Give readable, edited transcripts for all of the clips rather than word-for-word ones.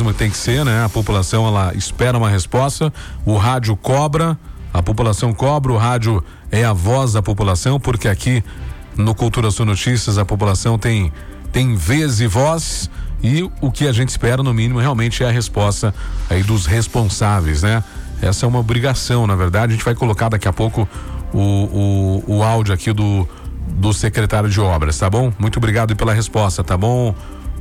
mesmo que tem que ser, né? A população, ela espera uma resposta, o rádio cobra, a população cobra, o rádio é a voz da população, porque aqui no Cultura Sul Notícias a população tem vez e voz, e o que a gente espera, no mínimo, realmente é a resposta aí dos responsáveis, né? Essa é uma obrigação, na verdade. A gente vai colocar daqui a pouco o áudio aqui do secretário de obras, tá bom? Muito obrigado pela resposta, tá bom?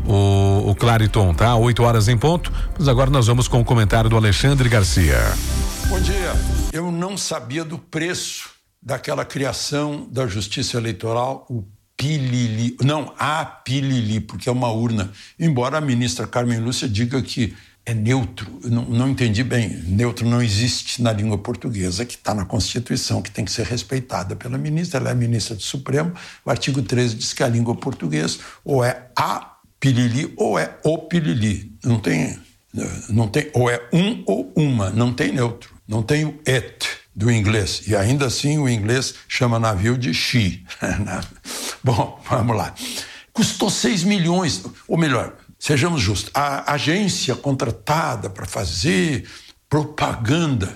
O Clariton, tá? 8h em ponto, mas agora nós vamos com o comentário do Alexandre Garcia. Bom dia. Eu não sabia do preço daquela criação da Justiça Eleitoral, o Pilili, não, a Pilili, porque é uma urna, embora a ministra Carmen Lúcia diga que é neutro. Não entendi bem. Neutro não existe na língua portuguesa, que está na Constituição, que tem que ser respeitada pela ministra. Ela é ministra do Supremo. O artigo 13 diz que a língua portuguesa ou é a Pilili ou é o Pilili. Não tem, ou é um ou uma, não tem neutro. Não tem o et do inglês. E ainda assim o inglês chama navio de she. Bom, vamos lá. Custou 6 milhões, ou melhor, sejamos justos, a agência contratada para fazer propaganda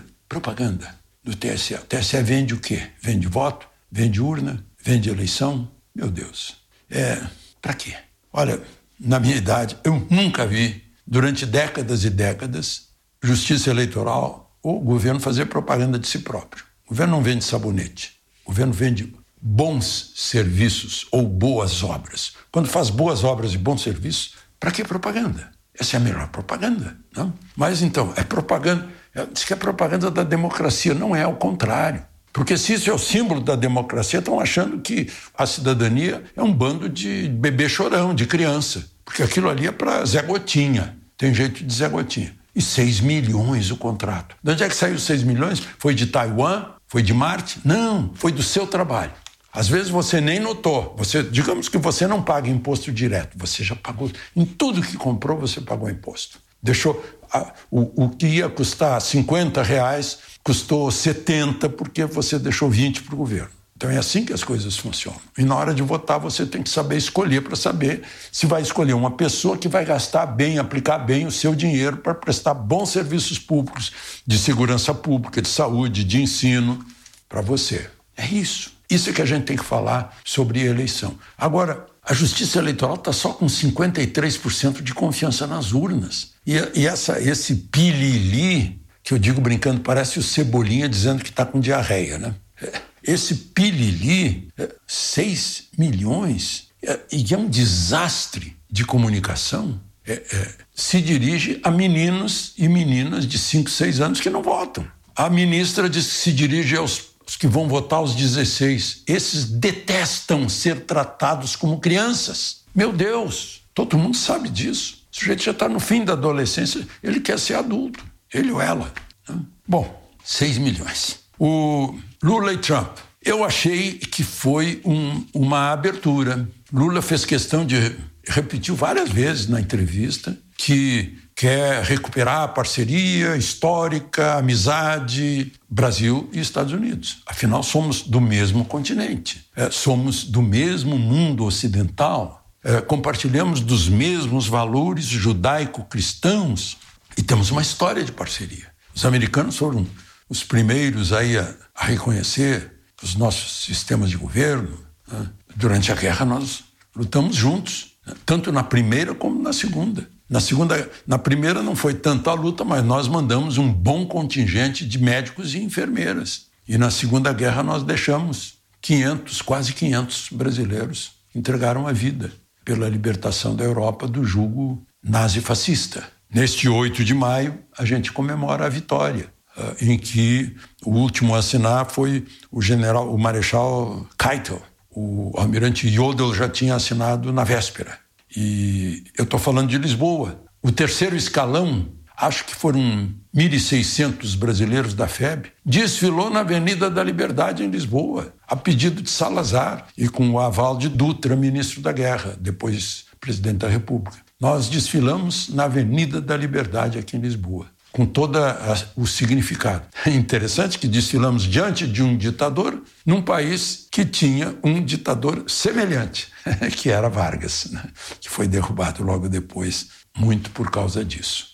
do TSE. O TSE vende o quê? Vende voto? Vende urna? Vende eleição? Meu Deus. Para quê? Olha, na minha idade, eu nunca vi, durante décadas e décadas, justiça eleitoral ou governo fazer propaganda de si próprio. O governo não vende sabonete. O governo vende bons serviços ou boas obras. Quando faz boas obras e bons serviços, para que propaganda? Essa é a melhor propaganda, não? Mas então, é propaganda, diz que é propaganda da democracia, não é ao contrário. Porque se isso é o símbolo da democracia, estão achando que a cidadania é um bando de bebê chorão, de criança. Porque aquilo ali é para Zé Gotinha, tem jeito de Zé Gotinha. E 6 milhões o contrato. De onde é que saiu 6 milhões? Foi de Taiwan? Foi de Marte? Não, foi do seu trabalho. Às vezes você nem notou. Digamos que você não paga imposto direto. Você já pagou. Em tudo que comprou, você pagou imposto. Deixou o que ia custar R$50, custou 70 porque você deixou 20 para o governo. Então é assim que as coisas funcionam. E na hora de votar, você tem que saber escolher para saber se vai escolher uma pessoa que vai gastar bem, aplicar bem o seu dinheiro para prestar bons serviços públicos, de segurança pública, de saúde, de ensino, para você. É isso. Isso é que a gente tem que falar sobre eleição. Agora, a Justiça Eleitoral está só com 53% de confiança nas urnas. E esse pilili, que eu digo brincando, parece o Cebolinha dizendo que está com diarreia, né? Esse pilili, 6 milhões, e é um desastre de comunicação, se dirige a meninos e meninas de 5, 6 anos que não votam. A ministra diz que se dirige aos que vão votar aos 16. Esses detestam ser tratados como crianças. Meu Deus, todo mundo sabe disso. O sujeito já está no fim da adolescência, ele quer ser adulto, ele ou ela. Né? Bom, 6 milhões. O Lula e Trump, eu achei que foi uma abertura. Lula fez questão de, repetiu várias vezes na entrevista, que quer recuperar a parceria histórica, amizade, Brasil e Estados Unidos. Afinal, somos do mesmo continente, somos do mesmo mundo ocidental, compartilhamos dos mesmos valores judaico-cristãos e temos uma história de parceria. Os americanos foram os primeiros aí a reconhecer os nossos sistemas de governo. Né? Durante a guerra nós lutamos juntos, né? Tanto na primeira como na segunda. Na primeira não foi tanta a luta, mas nós mandamos um bom contingente de médicos e enfermeiras. E na Segunda Guerra nós deixamos quase 500 brasileiros entregaram a vida pela libertação da Europa do jugo nazi-fascista. Neste 8 de maio, a gente comemora a vitória, em que o último a assinar foi o Marechal Keitel. O almirante Jodl já tinha assinado na véspera. E eu estou falando de Lisboa. O terceiro escalão, acho que foram 1.600 brasileiros da FEB, desfilou na Avenida da Liberdade em Lisboa, a pedido de Salazar e com o aval de Dutra, ministro da Guerra, depois presidente da República. Nós desfilamos na Avenida da Liberdade aqui em Lisboa, com todo o significado. É interessante que desfilamos diante de um ditador num país que tinha um ditador semelhante, que era Vargas, né? Que foi derrubado logo depois, muito por causa disso.